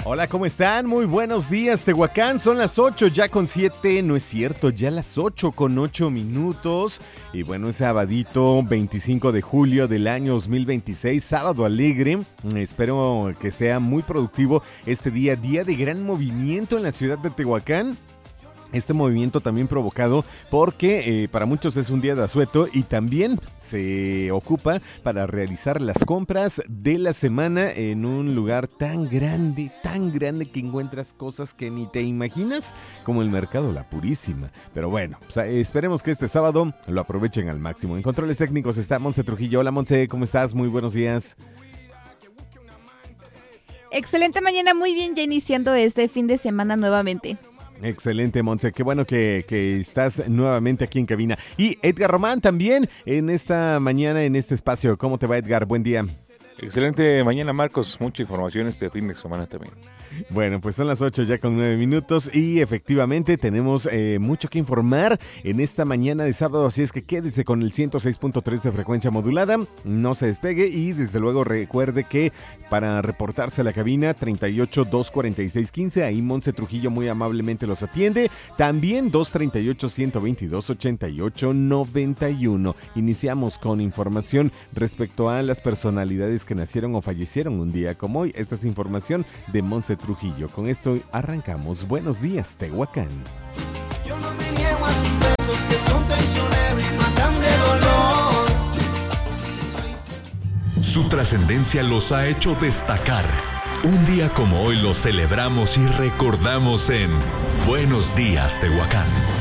Hola, ¿cómo están? Muy buenos días, Tehuacán. Son las 8 ya con 7, no es cierto, ya las 8 con 8 minutos. Y bueno, es sabadito 25 de julio del año 2026, sábado alegre. Espero que sea muy productivo este día de gran movimiento en la ciudad de Tehuacán. Este movimiento también provocado porque para muchos es un día de asueto y también se ocupa para realizar las compras de la semana en un lugar tan grande que encuentras cosas que ni te imaginas, como el mercado La Purísima. Pero bueno, pues, esperemos que este sábado lo aprovechen al máximo. En controles técnicos está Monse Trujillo. Hola Monse, ¿cómo estás? Muy buenos días. Excelente mañana, muy bien, ya iniciando este fin de semana nuevamente. Excelente, Monse, qué bueno que estás nuevamente aquí en cabina. Y Edgar Román también en esta mañana, en este espacio. ¿Cómo te va, Edgar? Buen día. Excelente mañana, Marcos. Mucha información este fin de semana también. Bueno, pues son las 8 ya con 9 minutos y efectivamente tenemos mucho que informar en esta mañana de sábado, así es que quédese con el 106.3 de frecuencia modulada, no se despegue y desde luego recuerde que para reportarse a la cabina 38-246-15, ahí Monse Trujillo muy amablemente los atiende, también 238-122-88-91. Iniciamos con información respecto a las personalidades que nacieron o fallecieron un día como hoy. Esta es información de Monse Trujillo. Con esto arrancamos. Buenos días, Tehuacán. Yo no me niego a sus besos que son traicioneros y matan de dolor. Su trascendencia los ha hecho destacar. Un día como hoy lo celebramos y recordamos en Buenos días, Tehuacán.